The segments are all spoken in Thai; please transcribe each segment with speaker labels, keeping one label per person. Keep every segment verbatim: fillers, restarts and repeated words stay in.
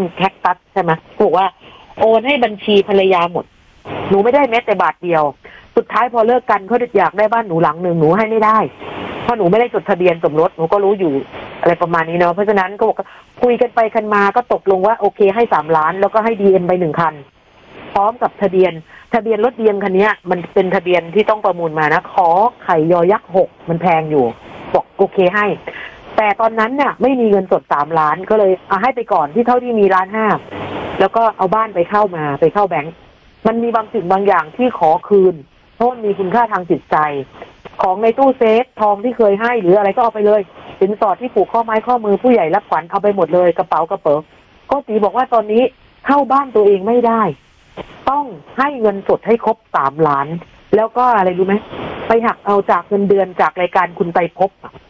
Speaker 1: แคคตัสใช่ไหมบอกว่าโอนให้บัญชีภรรยาหมดหนูไม่ได้แม้แต่บาทเดียวสุดท้ายพอเลิกกันเขาอยากได้บ้านหนูหลังหนึ่งหนูให้ไม่ได้เพราะหนูไม่ได้จดทะเบียนสมรสหนูก็รู้อยู่อะไรประมาณนี้เนาะเพราะฉะนั้นก็บอกคุยกันไปกันมาก็ตกลงว่าโอเคให้สามล้านแล้วก็ให้ดีเอ็มไปหนึ่งคันพร้อมกับทะเบียนทะเบียนรถดีเอ็มคันนี้มันเป็นทะเบียนที่ต้องประมูลมานะขอไข่ยอยักษ์หกมันแพงอยู่บอกโอเคให้แต่ตอนนั้นเนี่ยไม่มีเงินสดสามล้านก็เลยเอาให้ไปก่อนที่เท่าที่มีล้านห้าแล้วก็เอาบ้านไปเข้ามาไปเข้าแบงก์มันมีบางสิ่งบางอย่างที่ขอคืนเพราะมีคุณค่าทางจิตใจของในตู้เซฟทองที่เคยให้หรืออะไรก็เอาไปเลยสินสอดที่ผูกข้อไม้ข้อมือผู้ใหญ่รับขวัญเอาไปหมดเลยกระเป๋ากระเป๋าก็ตีบอกว่าตอนนี้เข้าบ้านตัวเองไม่ได้ต้องให้เงินสดให้ครบสามล้านแล้วก็อะไรรู้ไหมไปหักเอาจากเงินเดือนจากรายการคุณไตรภพ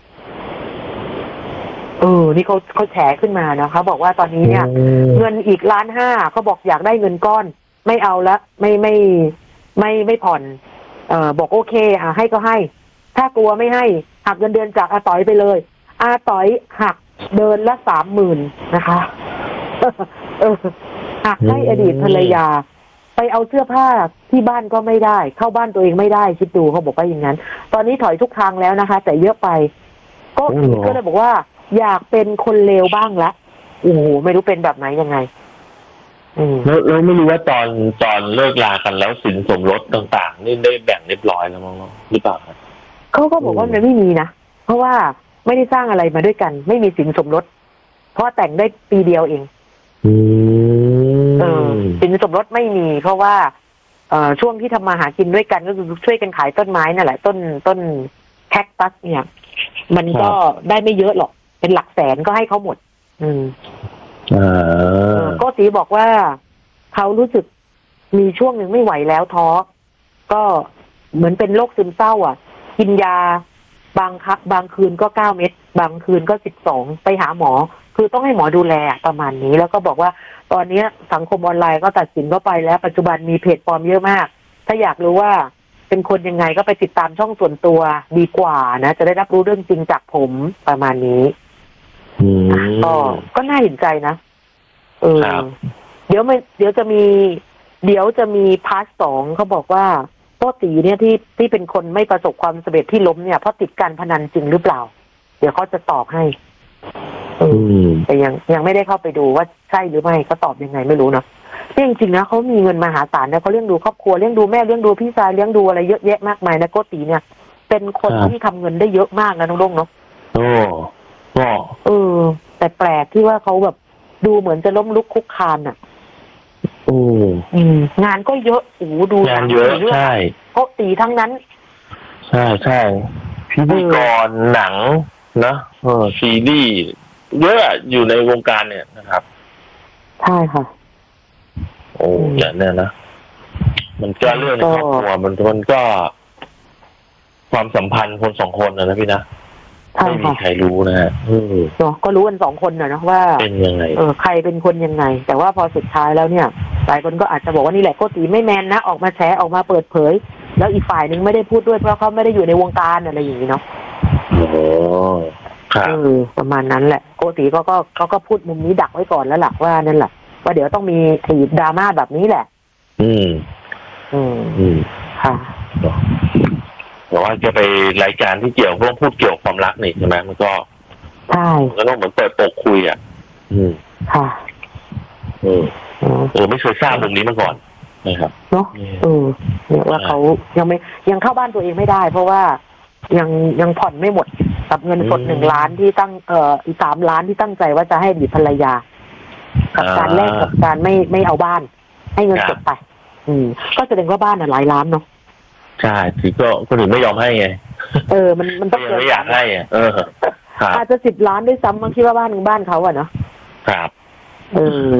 Speaker 1: เออนี่เขาเขาแฉขึ้นมานะคะบอกว่าตอนนี้เนี่ยเงินอีกล้านห้าเขาบอกอยากได้เงินก้อนไม่เอาละไม่ไม่ไม่ไม่ผ่อนเอ่อบอกโอเคอ่ะให้ก็ให้ถ้ากลัวไม่ให้หักเงินเดือนจากอาต๋อยไปเลยอาต๋อยหักเดือนละสามหมื่นนะคะเออหักให้อดีตภรรยาไปเอาเสื้อผ้าที่บ้านก็ไม่ได้เข้าบ้านตัวเองไม่ได้คิดดูเขาบอกว่าอย่างนั้นตอนนี้ถอยทุกทางแล้วนะคะแต่เยอะไปก็ก็เลยบอกว่าอยากเป็นคนเลวบ้างละโอ้โหไม่รู้เป็นแบบไหนยังไง
Speaker 2: แล้วเราไม่รู้ว่าตอนตอนเลิกลากันแล้วสินสมรสต่างๆนี่ได้แบ่งเรียบร้อยแล้วมั้งหรือเปล่าครับ
Speaker 1: เขาก็บอกว่ามันไม่มีนะเพราะว่าไม่ได้สร้างอะไรมาด้วยกันไม่มีสินสมรสเพราะแต่งได้ปีเดียวเองเออสินสมรสไม่มีเพราะว่าเอ่อช่วงที่ทำมาหากินด้วยกันก็คือช่วยกันขายต้นไม้นั่นแหละต้นต้นแคคตัสเนี่ยมันก็ได้ไม่เยอะหรอกเป็นหลักแสนก็ให้เขาหมดอืมก็ตีบอกว่าเขารู้สึกมีช่วงหนึ่งไม่ไหวแล้วท้อก็เหมือนเป็นโรคซึมเศร้าอ่ะกินยาบางคับบางคืนก็เก้าเม็ดบางคืนก็สิบสองไปหาหมอคือต้องให้หมอดูแลประมาณนี้แล้วก็บอกว่าตอนนี้สังคมออนไลน์ก็ตัดสินเข้าไปแล้วปัจจุบันมีเพจปลอมเยอะมากถ้าอยากรู้ว่าเป็นคนยังไงก็ไปติดตามช่องส่วนตัวดีกว่านะจะได้รับรู้เรื่องจริงจากผมประมาณนี้ก็ก็น่าเห็นใจนะเออเดี๋ยวไม่เดี๋ยวจะมีเดี๋ยวจะมีพาร์ทสองเขาบอกว่าโต้ตีเนี่ยที่ที่เป็นคนไม่ประสบความสำเร็จที่ล้มเนี่ยเพราะติดการพนันจริงหรือเปล่าเดี๋ยวเขาจะตอบให้เออแต่ยังยังไม่ได้เข้าไปดูว่าใช่หรือไม่เขาตอบยังไงไม่รู้เนาะจริงๆนะเขามีเงินมหาศาลนะเขาเลี้ยงดูครอบครัวเลี้ยงดูแม่เลี้ยงดูพี่ชายเลี้ยงดูอะไรเยอะแยะมากมายนะโกตีเนี่ยเป็นคนที่ทำเงินได้เยอะมากนะน้องลุงเนาะ
Speaker 2: โอ้ก็
Speaker 1: เออแต่แปลกที่ว่าเขาแบบดูเหมือนจะล้มลุกคุกคานอ่ะ
Speaker 2: โอ้
Speaker 1: อืมงานก็เยอะโอ้ดู
Speaker 2: งานเยอะใช่
Speaker 1: โกตีทั้งนั้น
Speaker 2: ใช่ใช่พิธีกรหนังนะเออซีรีส์เยอะอยู่ในวงการเนี่ยนะครับ
Speaker 1: ใช่ค่ะ
Speaker 2: โอ้อย่างนี้นะมันก็เรื่องในครอบครัวมันมันก็ความสัมพันธ์คนสองคนนะนะพี่นะไม่มีใครรู้นะฮะ
Speaker 1: เนาะก็รู้กันสองคนนะว่า
Speaker 2: เป็นยังไง
Speaker 1: เออใครเป็นคนยังไงแต่ว่าพอสุดท้ายแล้วเนี่ยหลายคนก็อาจจะบอกว่านี่แหละโกตีไม่แมนนะออกมาแฉออกมาเปิดเผยแล้วอีกฝ่ายหนึ่งไม่ได้พูดด้วยเพราะเขาไม่ได้อยู่ในวงการอะไรอย่างนี้เนาะ
Speaker 2: โอ้ครับ
Speaker 1: เออประมาณนั้นแหละโกตีก็ก็เขาก็พูดมุมนี้ดักไว้ก่อนแล้วหลักว่านั่นแหละว่าเดี๋ยวต้องมีถีบดราม่าแบบนี้แหละ
Speaker 2: อืม
Speaker 1: อืมอืมค่ะ
Speaker 2: แต่ว่าจะไปรายการที่เกี่ยวเรื่องพูดเกี่ยวความรักนี่ใช่ไหมมันก็
Speaker 1: ใช่
Speaker 2: ก็ต้องเหมือนเปิดปกคุยอ่ะอืม
Speaker 1: ค่ะ
Speaker 2: เออเออไม่เคยทราบมุมนี้มาก่อนนะครับ
Speaker 1: เนาะเออเนี่ยว่าเขายังไม่ยังเข้าบ้านตัวเองไม่ได้เพราะว่ายังยังผ่อนไม่หมดกับเงินสดหนึ่งล้านที่ตั้งเอ่ออีกสามล้านที่ตั้งใจว่าจะให้อดีตภรรยากับการแลกกับการไม่ไม่เอาบ้านให้เงินสดไปอืมก็แสดงว่าบ้านอ่ะหลายล้านเนาะ
Speaker 2: ใช่ที่ก็คนอื่นไม่ยอมให้ไง
Speaker 1: เออมันมันต้อง
Speaker 2: ไม่อยากให้อ่ะเออ
Speaker 1: อาจจะสิบล้านด้วยซ้ำบางคิดว่าบ้านหนึ่งบ้านเขาอะเนาะ
Speaker 2: ครับ
Speaker 1: เออ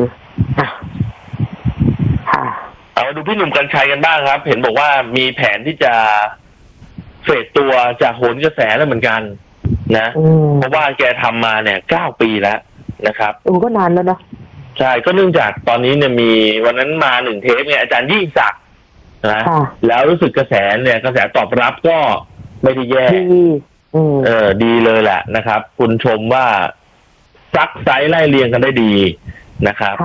Speaker 1: ค่ะ
Speaker 2: เอามาดูพี่หนุ่มกรรชัยกันบ้างครับเห็นบอกว่ามีแผนที่จะเฟดตัวจากโหนกระแสแล้วเหมือนกันนะเพราะว่าแกทำมาเนี่ยเก้าปีแล้วนะครับ
Speaker 1: โอ้ก็นานแล้วนะ
Speaker 2: ใช่ก็เนื่องจากตอนนี้เนี่ยมีวันนั้นมาหนึ่งเทปเนี่ยอาจารย์ยิ่งศักดิ์นะแล้วรู้สึกกระแสเนี่ยกระแสตอบรับก็ไม่ได้แย่เออดีเลยแหละนะครับคุณชมว่าซักไซส์ไล่เรียงกันได้ดีนะครับ